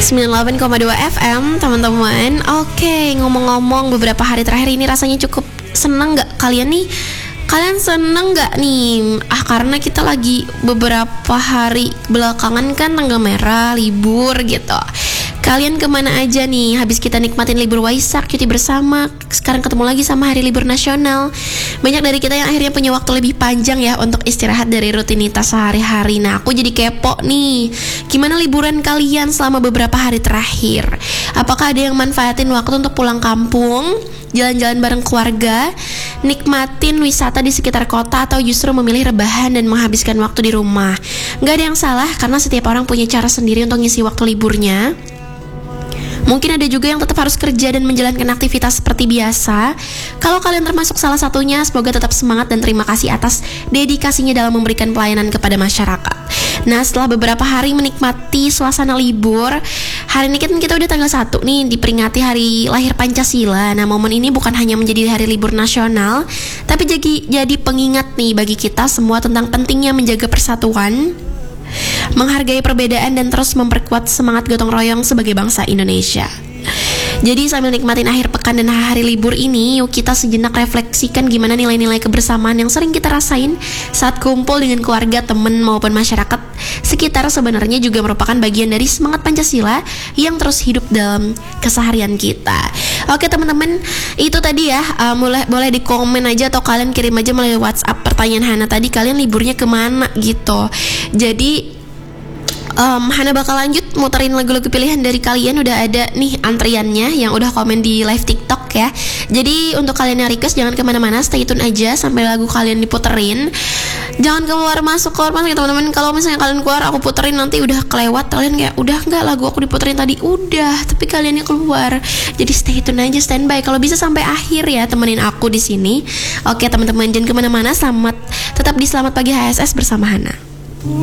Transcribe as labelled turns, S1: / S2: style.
S1: 98,2 FM teman-teman. Oke, ngomong-ngomong beberapa hari terakhir ini rasanya cukup seneng gak kalian nih? Kalian seneng gak nih? Karena kita lagi beberapa hari belakangan kan tanggal merah, libur gitu. Kalian kemana aja nih? Habis kita nikmatin libur Waisak, cuti bersama, sekarang ketemu lagi sama hari libur nasional. Banyak dari kita yang akhirnya punya waktu lebih panjang ya untuk istirahat dari rutinitas sehari-hari. Nah, aku jadi kepo nih, gimana liburan kalian selama beberapa hari terakhir? Apakah ada yang manfaatin waktu untuk pulang kampung, jalan-jalan bareng keluarga, nikmatin wisata di sekitar kota, atau justru memilih rebahan dan menghabiskan waktu di rumah? Gak ada yang salah, karena setiap orang punya cara sendiri untuk ngisi waktu liburnya. Mungkin ada juga yang tetap harus kerja dan menjalankan aktivitas seperti biasa. Kalau kalian termasuk salah satunya, semoga tetap semangat dan terima kasih atas dedikasinya dalam memberikan pelayanan kepada masyarakat. Nah, setelah beberapa hari menikmati suasana libur, hari ini kan kita udah tanggal 1 nih, diperingati hari lahir Pancasila. Nah, momen ini bukan hanya menjadi hari libur nasional, tapi jadi pengingat nih bagi kita semua tentang pentingnya menjaga persatuan, menghargai perbedaan, dan terus memperkuat semangat gotong royong sebagai bangsa Indonesia. Jadi sambil nikmatin akhir pekan dan hari libur ini, yuk kita sejenak refleksikan gimana nilai-nilai kebersamaan yang sering kita rasain saat kumpul dengan keluarga, teman, maupun masyarakat sekitar sebenarnya juga merupakan bagian dari semangat Pancasila yang terus hidup dalam keseharian kita. Oke teman-teman, itu tadi ya, boleh di komen aja atau kalian kirim aja melalui WhatsApp pertanyaan Hana tadi, kalian liburnya kemana gitu. Jadi Hana bakal lanjut muterin lagu-lagu pilihan dari kalian. Udah ada nih antriannya yang udah komen di live TikTok ya. Jadi untuk kalian yang request jangan kemana-mana, stay tune aja sampai lagu kalian diputerin. Jangan keluar masuk ya teman-teman. Kalau misalnya kalian keluar aku puterin, nanti udah kelewat, kalian kayak udah nggak, lagu aku diputerin tadi udah, tapi kaliannya keluar. Jadi stay tune aja, standby. Kalau bisa sampai akhir ya, temenin aku di sini. Oke teman-teman, jangan kemana-mana. Tetap di Selamat Pagi HSS bersama Hana.